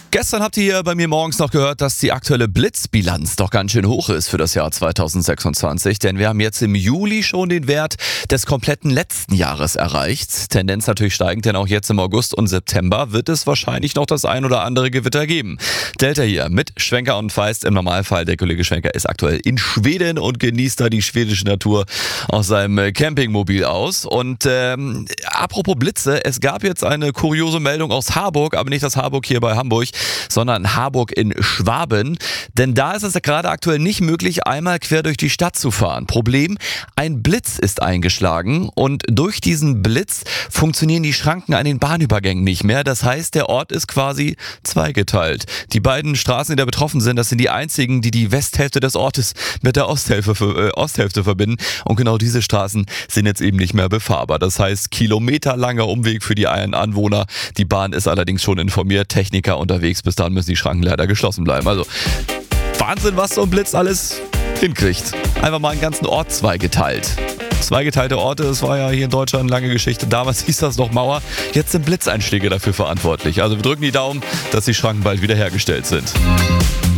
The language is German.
Gestern habt ihr hier bei mir morgens noch gehört, dass die aktuelle Blitzbilanz doch ganz schön hoch ist für das Jahr 2026, denn wir haben jetzt im Juli schon den Wert des kompletten letzten Jahres erreicht. Tendenz natürlich steigend, denn auch jetzt im August und September wird es wahrscheinlich noch das ein oder andere Gewitter geben. Delta hier mit Schwenker und Feist im Normalfall. Der Kollege Schwenker ist aktuell in Schweden und genießt da die schwedische Natur aus seinem Campingmobil aus. Und apropos Blitze, es gab jetzt eine kuriose Meldung aus Harburg, aber nicht das Harburg hier bei Hamburg, sondern Harburg in Schwaben. Denn da ist es gerade aktuell nicht möglich, einmal quer durch die Stadt zu fahren. Problem, ein Blitz ist eingeschlagen und durch diesen Blitz funktionieren die Schranken an den Bahnübergängen nicht mehr. Das heißt, der Ort ist quasi zweigeteilt. Die beiden Straßen, die da betroffen sind, das sind die einzigen, die die Westhälfte des Ortes mit der Osthälfte verbinden. Und genau diese Straßen sind jetzt eben nicht mehr befahrbar. Das heißt, kilometerlanger Umweg für die Anwohner. Die Bahn ist allerdings schon informiert, Techniker unterwegs. Bis dahin müssen die Schranken leider geschlossen bleiben. Also Wahnsinn, was so ein Blitz alles hinkriegt. Einfach mal einen ganzen Ort zweigeteilt. Zweigeteilte Orte, das war ja hier in Deutschland eine lange Geschichte. Damals hieß das noch Mauer. Jetzt sind Blitzeinschläge dafür verantwortlich. Also wir drücken die Daumen, dass die Schranken bald wieder hergestellt sind.